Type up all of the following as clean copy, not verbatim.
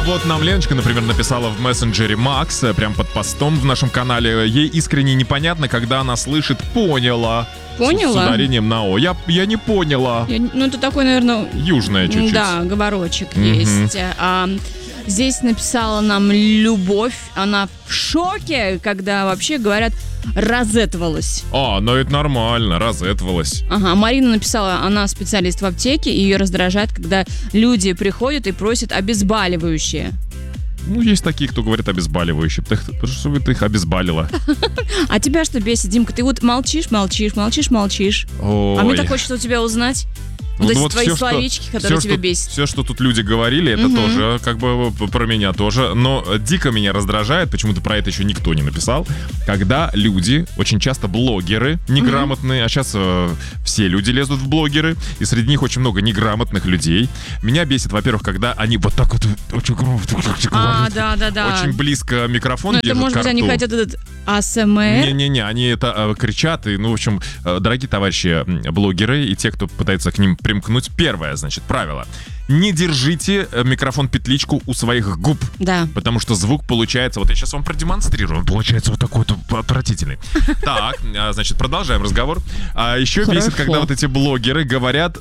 вот нам Леночка, например, написала в мессенджере Макс, прям под постом в нашем канале. Ей искренне непонятно, когда она слышит «поняла». Поняла? С ударением на «о». Я не поняла. Ну, это такой, наверное... Южная чуть-чуть. Да, говорочек есть. Здесь написала нам Любовь. Она в шоке, когда вообще говорят «розетовалась». Ну это нормально, розетовалась. Ага, Марина написала, она специалист в аптеке, и ее раздражает, когда люди приходят и просят обезболивающее. Ну, есть такие, кто говорит обезболивающие. Потому что ты их обезболила. А тебя что бесит, Димка? Ты вот молчишь. Ой. А мне так хочется у тебя узнать. Вот эти твои словечки, которые тебя бесят. Все, что тут люди говорили, это тоже как бы про меня тоже. Но дико меня раздражает, почему-то про это еще никто не написал, когда люди, очень часто блогеры неграмотные, а сейчас все люди лезут в блогеры, и среди них очень много неграмотных людей. Меня бесит, во-первых, когда они вот так вот очень громко говорят. Да. Очень близко микрофон держат. Это, может быть, они хотят этот АСМР? Не, они это кричат. И, ну, в общем, дорогие товарищи блогеры и те, кто пытается к ним примкнуть. Первое, значит, правило. Не держите микрофон-петличку у своих губ. Да. Потому что звук получается... Вот я сейчас вам продемонстрирую. Он получается вот такой-то отвратительный. Так, значит, продолжаем разговор. Еще бесит, когда вот эти блогеры говорят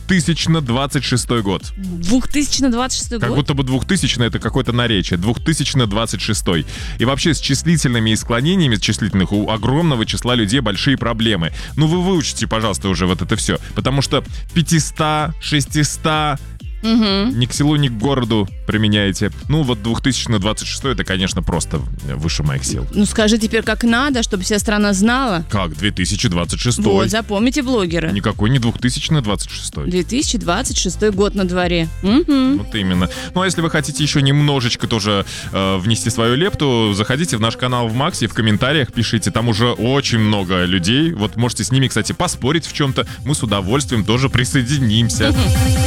2026 год. 2026 год? Как будто бы 2000 это какое-то наречие. 2026. И вообще с числительными и склонениями числительных у огромного числа людей большие проблемы. Ну вы выучите, пожалуйста, уже вот это все. Потому что 500, 600... Ни к селу, ни к городу применяете. Ну, вот 2026 это, конечно, просто выше моих сил. Ну, скажи теперь как надо, чтобы вся страна знала. Как? 2026. Вот, запомните, блогеры. Никакой не 2026. 2026 год на дворе. Вот именно. Ну, а если вы хотите еще немножечко тоже внести свою лепту, заходите в наш канал в Максе, в комментариях пишите. Там уже очень много людей. Вот можете с ними, кстати, поспорить в чем-то. Мы с удовольствием тоже присоединимся.